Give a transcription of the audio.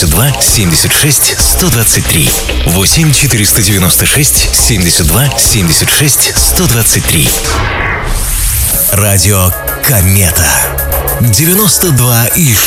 72 76 123. 8 496 72 76 123. Радио Комета. 92,6.